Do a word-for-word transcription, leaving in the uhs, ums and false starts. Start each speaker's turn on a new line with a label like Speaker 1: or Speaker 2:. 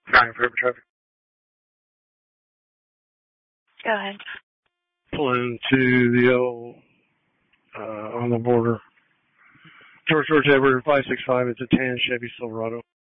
Speaker 1: Nine for traffic.
Speaker 2: Go ahead.
Speaker 1: Pulling to the old, uh, on the border. George George Edward, five six five, it's a tan Chevy Silverado.